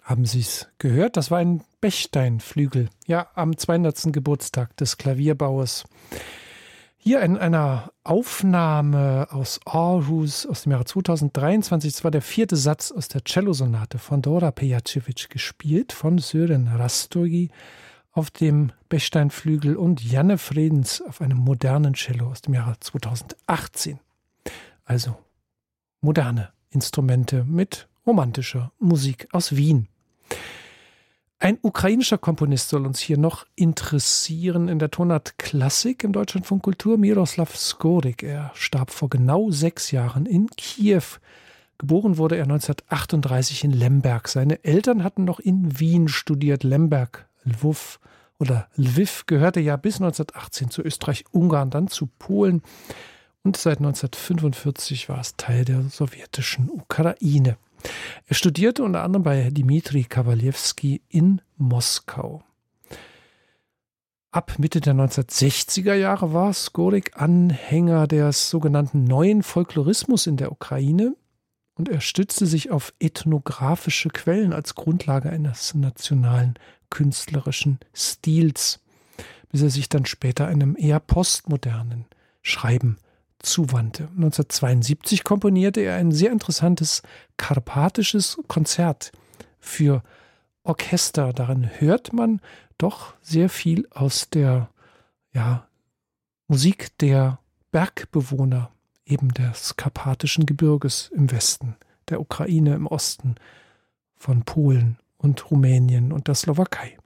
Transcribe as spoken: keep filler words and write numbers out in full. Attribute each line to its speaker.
Speaker 1: Haben Sie es gehört? Das war ein Bechstein-Flügel. Ja, am zweihundertsten Geburtstag des Klavierbauers. Hier in einer Aufnahme aus Aarhus aus dem Jahre zweitausenddreiundzwanzig. Das war der vierte Satz aus der Cellosonate von Dora Pejacevic, gespielt von Sören Rastogi auf dem Bechstein-Flügel und Janne Fredens auf einem modernen Cello aus dem Jahre zweitausendachtzehn. Also moderne Instrumente mit romantischer Musik aus Wien. Ein ukrainischer Komponist soll uns hier noch interessieren in der Tonart Klassik im Deutschlandfunk Kultur, Miroslav Skorik. Er starb vor genau sechs Jahren in Kiew. Geboren wurde er neunzehnhundertachtunddreißig in Lemberg. Seine Eltern hatten noch in Wien studiert. Lemberg, Lwów oder Lwiw gehörte ja bis neunzehnhundertachtzehn zu Österreich-Ungarn, dann zu Polen. Und seit neunzehnhundertfünfundvierzig war es Teil der sowjetischen Ukraine. Er studierte unter anderem bei Dmitri Kawalewski in Moskau. Ab Mitte der neunzehnhundertsechziger Jahre war Skorik Anhänger des sogenannten Neuen Folklorismus in der Ukraine und er stützte sich auf ethnografische Quellen als Grundlage eines nationalen künstlerischen Stils, bis er sich dann später einem eher postmodernen Schreiben zuwandte. neunzehnhundertzweiundsiebzig komponierte er ein sehr interessantes karpatisches Konzert für Orchester. Darin hört man doch sehr viel aus der ja, Musik der Bergbewohner, eben des karpatischen Gebirges im Westen der Ukraine, im Osten von Polen und Rumänien und der Slowakei.